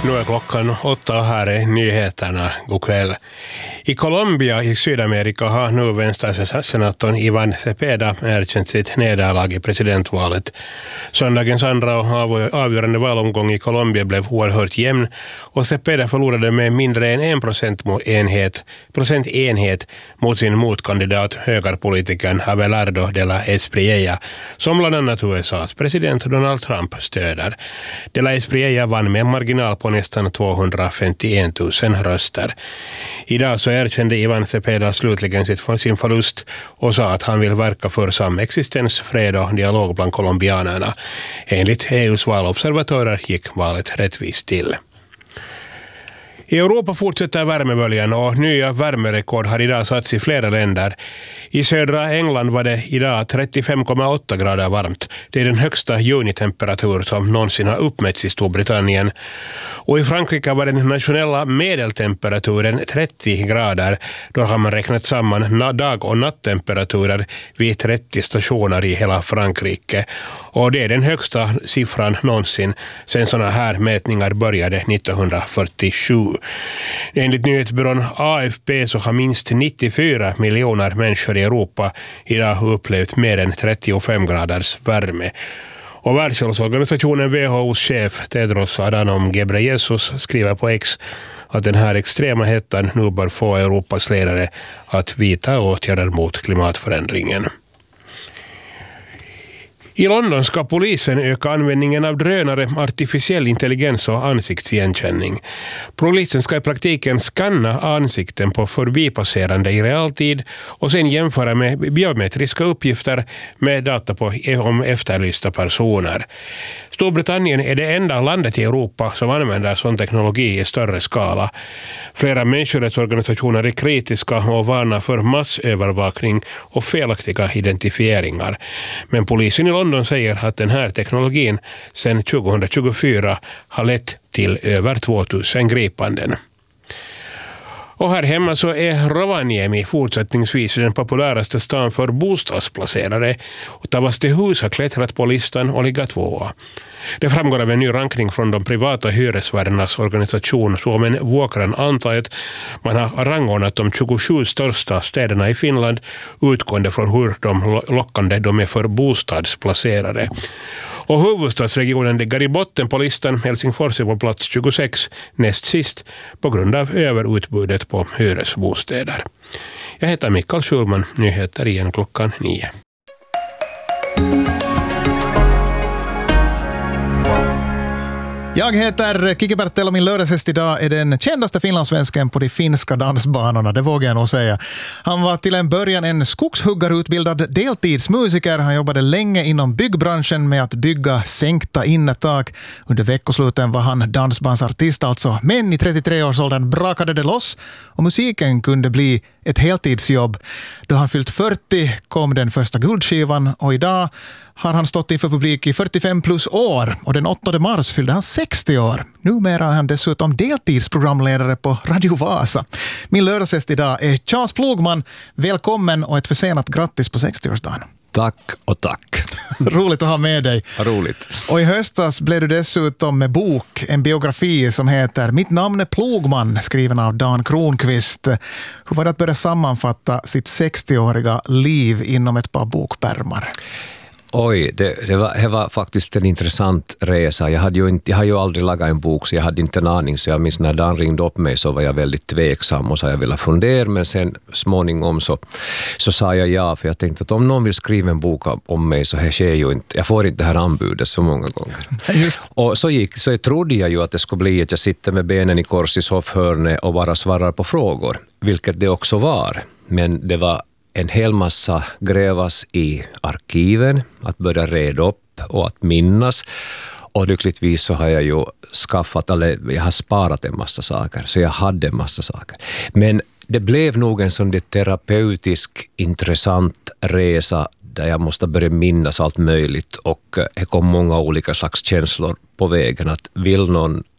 Nu är klockan 8 och här är nyheterna. God kväll. I Colombia i Sydamerika har nu vänstersenatorn Iván Cepeda erkänt sitt nederlag i presidentvalet. Söndagens andra och avgörande valomgång i Colombia blev oerhört jämn och Cepeda förlorade med mindre än 1% mot sin motkandidat högerpolitikern Abelardo de la Espriella, som bland annat USAs president Donald Trump stöder. De la Espriella vann med marginal på nästan 251 000 röster. Idag så erkände Iván Cepeda slutligen sin förlust och sa att han vill verka för samexistens, fred och dialog bland colombianerna. Enligt EUs valobservatörer gick valet rättvist till. I Europa fortsätter värmeböljan och nya värmerekord har idag satts i flera länder. I södra England var det idag 35,8 grader varmt. Det är den högsta junitemperatur som någonsin har uppmätts i Storbritannien. Och i Frankrike var den nationella medeltemperaturen 30 grader. Då har man räknat samman dag- och nattemperaturer vid 30 stationer i hela Frankrike. Och det är den högsta siffran någonsin sedan sådana här mätningar började 1947. Enligt nyhetsbyrån AFP så har minst 94 miljoner människor i Europa idag upplevt mer än 35 graders värme. Och Världshälsoorganisationen WHO:s chef Tedros Adhanom Ghebreyesus skriver på X att den här extrema hettan nu bör få Europas ledare att vidta åtgärder mot klimatförändringen. I London ska polisen öka användningen av drönare, artificiell intelligens och ansiktsigenkänning. Polisen ska i praktiken skanna ansikten på förbipasserande i realtid och sen jämföra med biometriska uppgifter med data om efterlysta personer. Storbritannien är det enda landet i Europa som använder sån teknologi i större skala. Flera människorättsorganisationer är kritiska och varnar för massövervakning och felaktiga identifieringar. Men polisen i London säger att den här teknologin sedan 2024 har lett till över 2000 gripanden. Och här hemma så är Rovaniemi fortsättningsvis den populäraste stan för bostadsplacerare och Tavastehus har klättrat på listan och ligger 2. Det framgår av en ny rankning från de privata hyresvärdarnas organisation Suomen Vuokran antaget. Man har rangordnat de 27 största städerna i Finland utgående från hur lockande de är för bostadsplacerare. Och huvudstadsregionen ligger i botten på listan. Helsingfors är på plats 26 näst sist på grund av överutbudet på hyresbostäder. Jag heter Mikael Schulman, nyheter igen klockan 9. Jag heter Kiki Bertel och min lördagsgäst idag är den kändaste finlandssvensken på de finska dansbanorna, det vågar jag nog säga. Han var till en början en skogshuggarutbildad deltidsmusiker. Han jobbade länge inom byggbranschen med att bygga sänkta innertak. Under veckosluten var han dansbandsartist alltså. Men i 33-årsåldern brakade det loss och musiken kunde bli ett heltidsjobb. Då han fyllt 40 kom den första guldskivan och idag har han stått inför publik i 45 plus år och den 8 mars fyllde han 60 år. Numera är han dessutom deltidsprogramledare på Radio Vasa. Min lördagsgäst idag är Charles Plogman. Välkommen och ett försenat grattis på 60-årsdagen. Tack och tack. Roligt att ha med dig. Roligt. Och i höstas blev du dessutom med bok, en biografi som heter Mitt namn är Plogman, skriven av Dan Kronqvist. Hur var det att börja sammanfatta sitt 60-åriga liv inom ett par bokpärmar? Oj, det var faktiskt en intressant resa. Jag har ju aldrig lagat en bok så jag hade inte en aning. Så jag minns när Dan ringde upp mig så var jag väldigt tveksam och så jag ville fundera. Men sen småningom så sa jag ja, för jag tänkte att om någon vill skriva en bok om mig så här sker ju inte. Jag får inte det här anbudet så många gånger. Just. Och så trodde jag ju att det skulle bli att jag sitter med benen i kors i soffhörnet och bara svarar på frågor. Vilket det också var. Men det var en hel massa grävas i arkiven, att börja reda upp och att minnas. Och lyckligtvis så har jag ju jag har sparat en massa saker, så jag hade en massa saker. Men det blev nog en sån terapeutisk, intressant resa där jag måste börja minnas allt möjligt och det kom många olika slags känslor på vägen. Att vill någon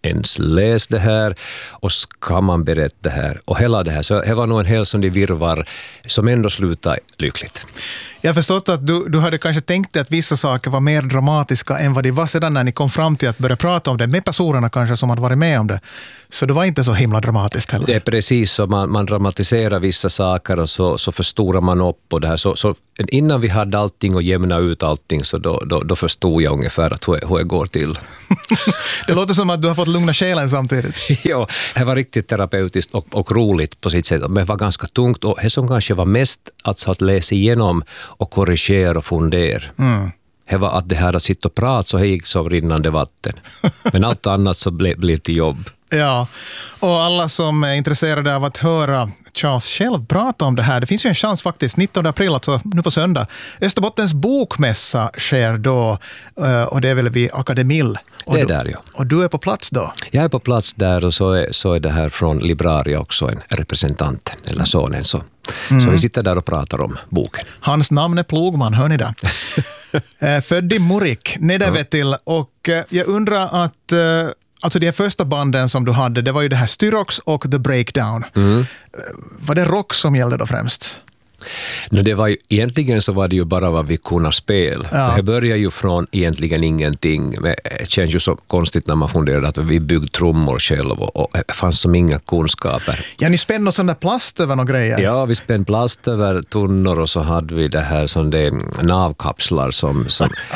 ens läst det här och ska man berätta det här och hela det här. Så det var nog en hälsande virvar som ändå slutade lyckligt. Jag har förstått att du hade kanske tänkt att vissa saker var mer dramatiska än vad det var sedan när ni kom fram till att börja prata om det med personerna kanske som hade varit med om det. Så det var inte så himla dramatiskt heller. Det är precis så, man dramatiserar vissa saker och så förstorar man upp och det här. Så innan vi hade allting och jämna ut allting så då förstod jag ungefär att hur det går till. Det låter som att du har fått lugna själen samtidigt. Ja, det var riktigt terapeutiskt och roligt på sitt sätt. Men det var ganska tungt och det som kanske var mest att läsa igenom och korrigera och fundera. Det var att det här att sitta och prata så gick som rinnande vatten. Men allt annat så blev till jobb. Ja, och alla som är intresserade av att höra Charles själv prata om det här, det finns ju en chans faktiskt, 19 april, alltså nu på söndag. Österbottens bokmässa sker då och det är väl vid Akademil. Det är där, ja. Och du är på plats då? Jag är på plats där och så är det här från Libraria också en representant, eller sonen. Så vi sitter där och pratar om boken. Hans namn är Plogman, hör ni det? Född i Murik, Nedervetil, och jag undrar att alltså de första banden som du hade, det var ju det här Styrox och The Breakdown. Var det rock som gällde då främst? Det var ju, egentligen så var det ju bara vad vi kunde spela. Ja. För det började ju från egentligen ingenting. Men det känns ju så konstigt när man funderar att vi byggde trummor själv och det fanns som inga kunskaper. Ja, ni spände någon sån där plast över några grejer. Ja, vi spände plast över tunnor och så hade vi det här som det navkapslar som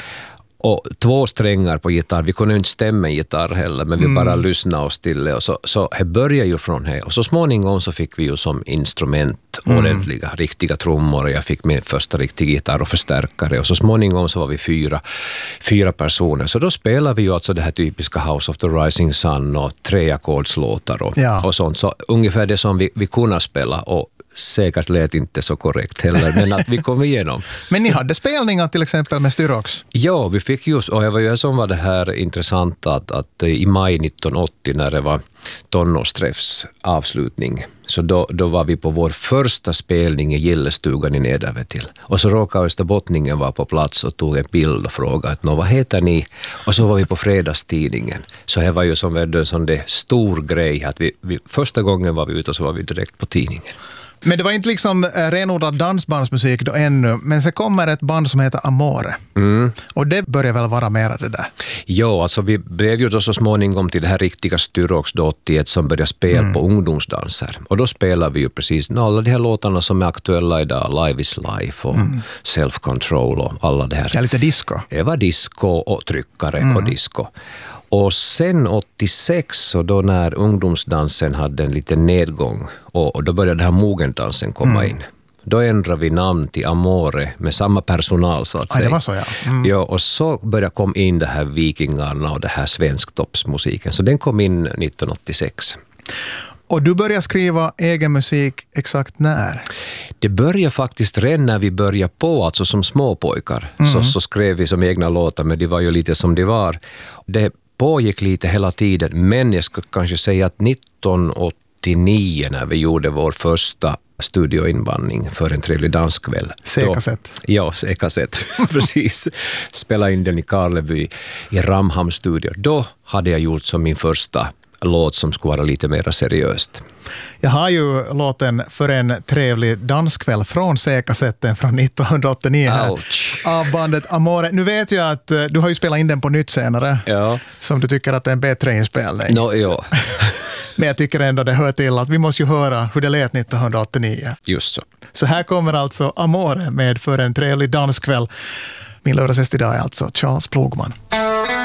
och 2 strängar på gitarr. Vi kunde inte stämma en gitarr heller, men vi bara lyssnade oss till det. Och så det började ju från det. Och så småningom så fick vi ju som instrument ordentliga, riktiga trummor. Och jag fick min första riktiga gitarr och förstärkare. Och så småningom så var vi fyra personer. Så då spelade vi ju alltså det här typiska House of the Rising Sun och 3-ackordslåtar och sånt. Så ungefär det som vi kunde spela och säkert lät inte så korrekt heller, men att vi kom igenom. Men ni hade spelningar till exempel med Styrox? Ja, vi fick just, och det var ju som var det här intressant att i maj 1980 när det var tonårsträffs avslutning, så då var vi på vår första spelning i Gillestugan i Nedervetil. Och så råkade Österbottningen vara på plats och tog en bild och frågade att vad heter ni? Och så var vi på fredagstidningen. Så det var ju som en sån stor grej att vi första gången var vi ute och så var vi direkt på tidningen. Men det var inte liksom renodlad dansbandsmusik då ännu, men sen kommer ett band som heter Amore. Och det börjar väl vara mera det där? Ja, alltså vi blev ju då så småningom till det här riktiga Styrox då 81 som började spela på ungdomsdanser. Och då spelar vi ju precis alla de här låtarna som är aktuella idag, Live is Life och Self Control och alla det här. Ja, lite disco. Det var disco och tryckare och disco. Och sen 86, och då när ungdomsdansen hade en liten nedgång och då började den här mogendansen komma in. Då ändrade vi namn till Amore med samma personal så att säga. Det var så, ja. Ja, och så började komma in det här vikingarna och det här svensktoppsmusiken. Så den kom in 1986. Och du började skriva egen musik exakt när? Det började faktiskt redan när vi började på, alltså som småpojkar. Så skrev vi som egna låtar, men det var ju lite som det var. Det pågick lite hela tiden, men jag skulle kanske säga att 1989 när vi gjorde vår första studioinbandning för en trevlig danskväll. C-kassett. Ja, C-kassett. Precis. Spelade in den i Karleby i Ramham studio. Då hade jag gjort som min första låt som skulle vara lite mer seriöst. Jag har ju låten För en trevlig danskväll från C-kassetten från 1989 här. Ouch. Av bandet Amore. Nu vet jag att du har ju spelat in den på nytt senare. Ja. Som du tycker att det är en bättre inspelning. Ja. Men jag tycker ändå det hör till att vi måste ju höra hur det lät 1989. Just så. Så här kommer alltså Amore med För en trevlig danskväll. Min lördagsgäst idag är alltså Charles Plogman.